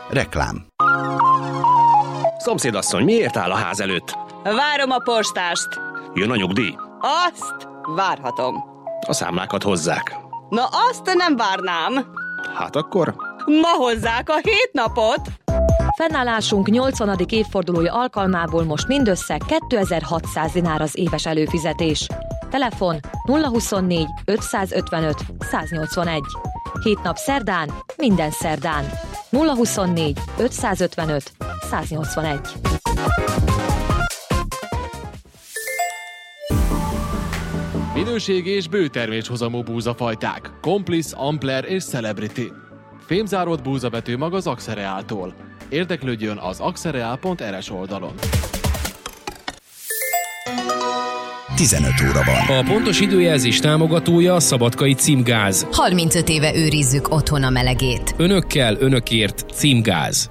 Reklám. Szomszédasszony, miért áll a ház előtt? Várom a postást. Jön a nyugdíj? Azt várhatom. A számlákat hozzák. Na azt nem várnám. Hát akkor? Ma hozzák a 7 napot. Fennállásunk 80. évfordulója alkalmából most mindössze 2600 dinár az éves előfizetés. Telefon 024 555 181. 7 nap szerdán, minden szerdán. 024 555 181. Minőségi és bőterméshozamú búzafajták, Complice, Ampler és Celebrity. Fémzáródott búzavetőmag az Axereáltól. Érdeklődjön az axereal.rs oldalon. 15 óra van. A pontos időjelzés támogatója a Szabadkai Címgáz. 35 éve őrizzük otthon a melegét. Önökkel, önökért Címgáz.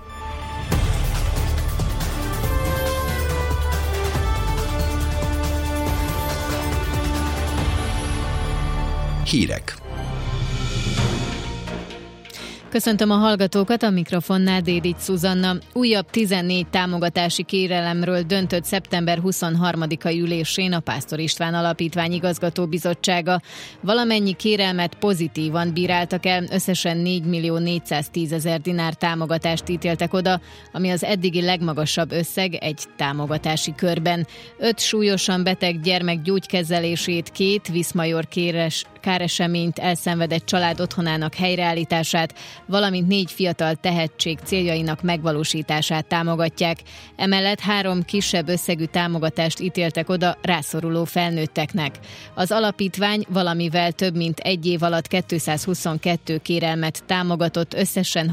Hírek. Köszöntöm a hallgatókat, a mikrofonnál Dédics Szuzanna. Újabb 14 támogatási kérelemről döntött szeptember 23-ai ülésén a Pásztor István Alapítvány igazgatóbizottsága. Valamennyi kérelmet pozitívan bíráltak el, összesen 4.410.000 dinár támogatást ítéltek oda, ami az eddigi legmagasabb összeg egy támogatási körben. 5 súlyosan beteg gyermek gyógykezelését, 2 Viszmajor káreseményt elszenvedett család otthonának helyreállítását, valamint 4 fiatal tehetség céljainak megvalósítását támogatják. Emellett 3 kisebb összegű támogatást ítéltek oda rászoruló felnőtteknek. Az alapítvány valamivel több mint egy év alatt 222 kérelmet támogatott, összesen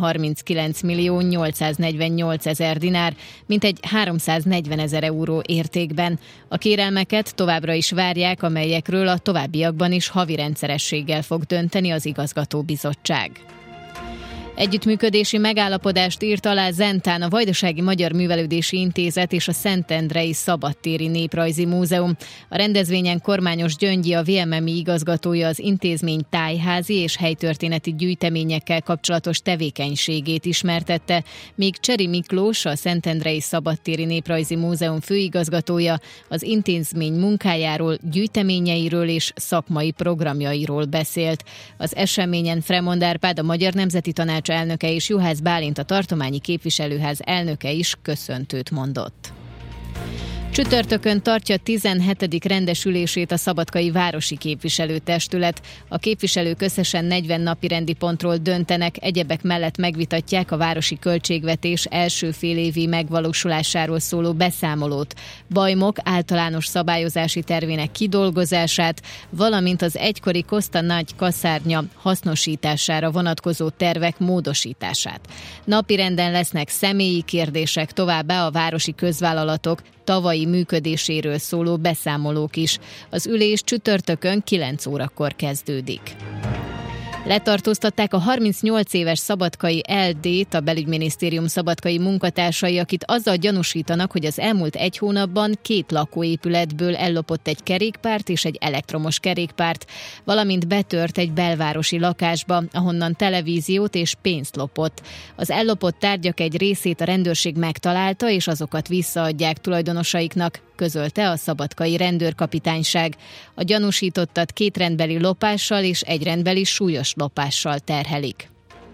39.848.000 dinár, mintegy 340.000 euró értékben. A kérelmeket továbbra is várják, amelyekről a továbbiakban is havi rendszerességgel fog dönteni az igazgatóbizottság. Együttműködési megállapodást írt alá Zentán a Vajdasági Magyar Művelődési Intézet és a Szentendrei Szabadtéri Néprajzi Múzeum. A rendezvényen Kormányos Gyöngyi, a VMMI igazgatója az intézmény tájházi és helytörténeti gyűjteményekkel kapcsolatos tevékenységét ismertette, míg Cseri Miklós, a Szentendrei Szabadtéri Néprajzi Múzeum főigazgatója az intézmény munkájáról, gyűjteményeiről és szakmai programjairól beszélt. Az eseményen Fremond Árpád, a Magyar Nemzeti Tanács elnöke és Juhász Bálint, a tartományi képviselőház elnöke is köszöntőt mondott. Csütörtökön tartja 17. rendesülését a Szabadkai Városi Képviselőtestület. A képviselők összesen 40 napirendi pontról döntenek, egyebek mellett megvitatják a városi költségvetés első félévi megvalósulásáról szóló beszámolót, Bajmok általános szabályozási tervének kidolgozását, valamint az egykori Koszta nagy kaszárnya hasznosítására vonatkozó tervek módosítását. Napirenden lesznek személyi kérdések, továbbá a városi közvállalatok tavalyi működéséről szóló beszámolók is. Az ülés csütörtökön 9 órakor kezdődik. Letartóztatták a 38 éves szabadkai LD-t, a Belügyminisztérium szabadkai munkatársai, akit azzal gyanúsítanak, hogy az elmúlt 1 hónapban 2 lakóépületből ellopott egy kerékpárt és egy elektromos kerékpárt, valamint betört egy belvárosi lakásba, ahonnan televíziót és pénzt lopott. Az ellopott tárgyak egy részét a rendőrség megtalálta, és azokat visszaadják tulajdonosaiknak, közölte a szabadkai rendőrkapitányság. A gyanúsítottat 2 rendbeli lopással és 1 rendbeli súlyos lopással terhelik.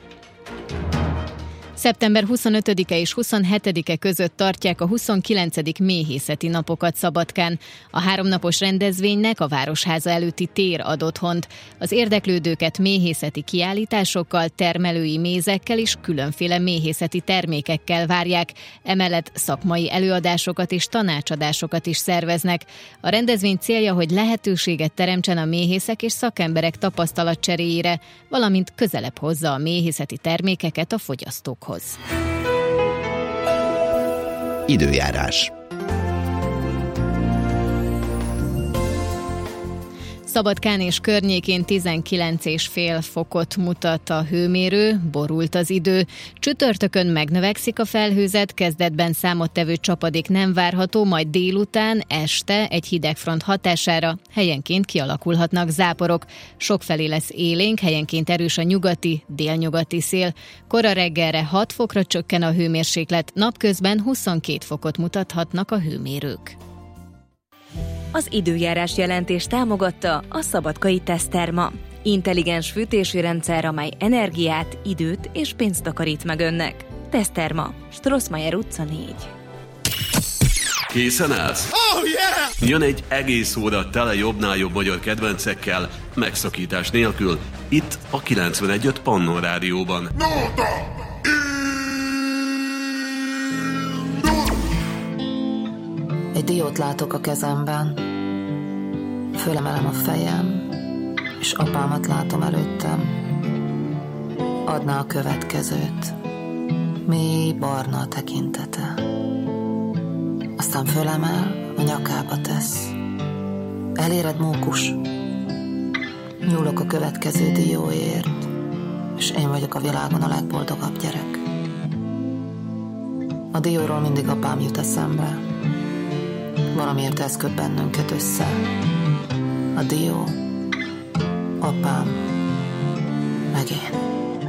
Szeptember 25-e és 27-e között tartják a 29. méhészeti napokat Szabadkán. A 3 napos rendezvénynek a Városháza előtti tér ad otthont. Az érdeklődőket méhészeti kiállításokkal, termelői mézekkel és különféle méhészeti termékekkel várják. Emellett szakmai előadásokat és tanácsadásokat is szerveznek. A rendezvény célja, hogy lehetőséget teremtsen a méhészek és szakemberek tapasztalatcseréjére, valamint közelebb hozza a méhészeti termékeket a fogyasztókhoz. Időjárás. Szabadkán és környékén 19,5 fokot mutat a hőmérő, borult az idő. Csütörtökön megnövekszik a felhőzet, kezdetben számottevő csapadék nem várható, majd délután, este egy hidegfront hatására helyenként kialakulhatnak záporok. Sokfelé lesz élénk, helyenként erős a nyugati, délnyugati szél. Kora reggelre 6 fokra csökken a hőmérséklet, napközben 22 fokot mutathatnak a hőmérők. Az időjárás jelentés támogatta a Szabadkai Teszterma. Intelligens fűtési rendszer, amely energiát, időt és pénzt takarít meg önnek. Teszterma, Strossmayer utca 4. Készen állsz? Oh, yeah! Jön egy egész óra tele jobbnál jobb magyar kedvencekkel, megszakítás nélkül, itt a 91.5 Pannon Rádióban. Egy diót látok a kezemben, fölemelem a fejem, és apámat látom előttem. Adná a következőt, mély barna a tekintete. Aztán fölemel, a nyakába tesz. Eléred, mókus? Nyúlok a következő dióért, és én vagyok a világon a legboldogabb gyerek. A dióról mindig apám jut eszembe. Valamiért ez köt bennünket össze. A dió, apám, meg én.